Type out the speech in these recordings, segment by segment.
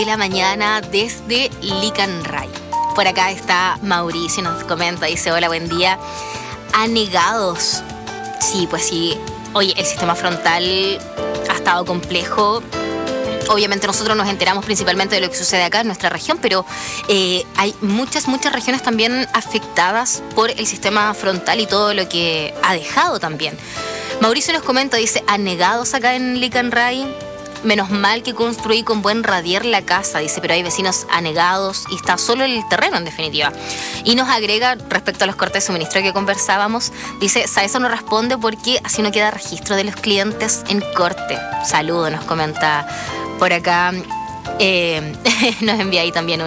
de la mañana desde Licanray. Por acá está Mauricio, nos comenta, dice: hola, buen día. Anegados. Sí, pues sí. Oye, el sistema frontal ha estado complejo. Obviamente nosotros nos enteramos principalmente de lo que sucede acá en nuestra región, pero hay muchas regiones también afectadas por el sistema frontal y todo lo que ha dejado también. Mauricio nos comenta, dice: anegados acá en Licanray. Menos mal que construí con buen radier la casa, dice, pero hay vecinos anegados y está solo el terreno en definitiva. Y nos agrega, respecto a los cortes de suministro que conversábamos, dice: Saesa no responde porque así no queda registro de los clientes en corte. Saludo, nos comenta por acá. Nos envía ahí también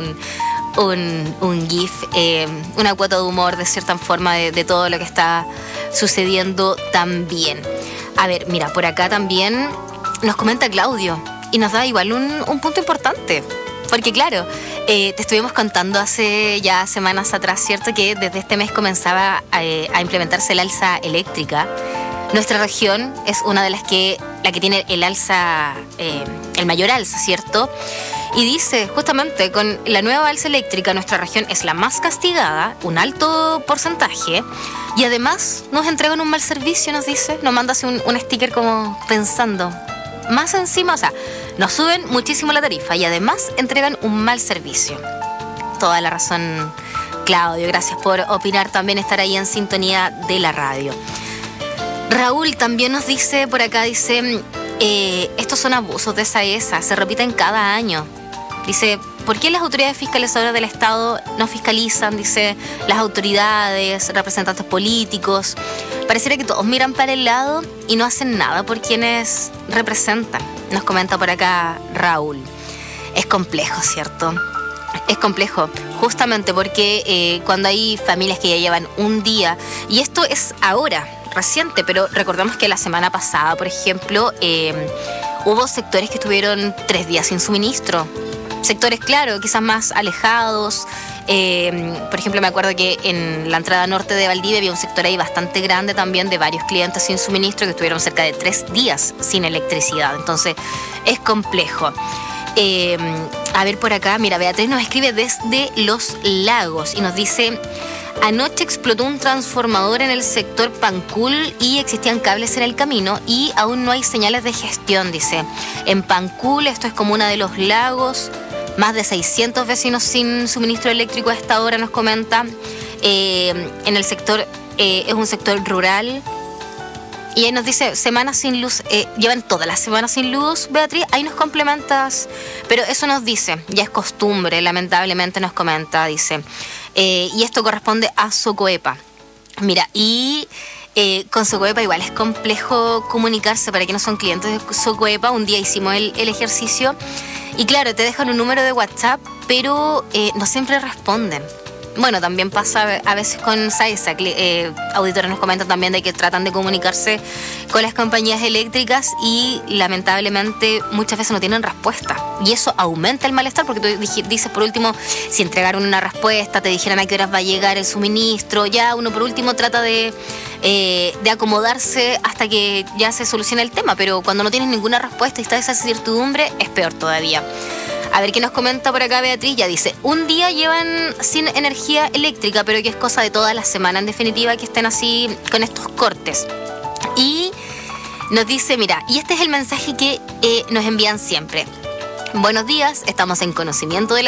un GIF, una cuota de humor de cierta forma de todo lo que está sucediendo también. A ver, mira, por acá también nos comenta Claudio y nos da igual un punto importante. Porque claro, te estuvimos contando hace ya semanas atrás, ¿cierto? Que desde este mes comenzaba a implementarse el alza eléctrica. Nuestra región es una de la que tiene el alza, el mayor alza, ¿cierto? Y dice, justamente, con la nueva alza eléctrica, nuestra región es la más castigada, un alto porcentaje, y además nos entregan un mal servicio, nos dice, nos manda así un sticker como pensando. Más encima, o sea, nos suben muchísimo la tarifa y además entregan un mal servicio. Toda la razón, Claudio. Gracias por opinar, también estar ahí en sintonía de la radio. Raúl también nos dice por acá, dice, estos son abusos de Saesa, se repiten cada año. Dice, ¿por qué las autoridades fiscalizadoras del Estado no fiscalizan? Dice, las autoridades, representantes políticos. Pareciera que todos miran para el lado y no hacen nada por quienes representan. Nos comenta por acá Raúl. Es complejo, ¿cierto? Es complejo, justamente porque cuando hay familias que ya llevan un día, y esto es ahora, reciente, pero recordemos que la semana pasada, por ejemplo, hubo sectores que estuvieron 3 días sin suministro. Sectores, claro, quizás más alejados. Por ejemplo, me acuerdo que en la entrada norte de Valdivia había un sector ahí bastante grande también de varios clientes sin suministro que estuvieron cerca de 3 días sin electricidad. Entonces, es complejo. A ver por acá, mira, Beatriz nos escribe desde Los Lagos y nos dice: anoche explotó un transformador en el sector Pancul y existían cables en el camino y aún no hay señales de gestión, dice. En Pancul, esto es comuna de Los Lagos, más de 600 vecinos sin suministro eléctrico a esta hora, nos comenta. En el sector, es un sector rural. Y ahí nos dice, semanas sin luz, llevan todas las semanas sin luz, Beatriz, ahí nos complementas, pero eso nos dice, ya es costumbre, lamentablemente nos comenta, dice, y esto corresponde a Socoepa. Mira, y con Socoepa igual es complejo comunicarse para quienes no son clientes de Socoepa. Un día hicimos el ejercicio y claro, te dejan un número de WhatsApp, pero no siempre responden. Bueno, también pasa a veces con Saesa, auditores nos comentan también de que tratan de comunicarse con las compañías eléctricas y lamentablemente muchas veces no tienen respuesta. Y eso aumenta el malestar porque tú dices, por último, si entregaron una respuesta, te dijeran a qué horas va a llegar el suministro, ya uno por último trata de acomodarse hasta que ya se solucione el tema, pero cuando no tienes ninguna respuesta y está esa incertidumbre, es peor todavía. A ver qué nos comenta por acá Beatriz. Ya dice, un día llevan sin energía eléctrica, pero que es cosa de toda la semana, en definitiva, que estén así con estos cortes. Y nos dice, mira, y este es el mensaje que nos envían siempre. Buenos días, estamos en conocimiento de la